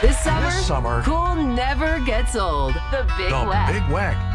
This summer, cool never gets old. The Big The Whack. Big Whack.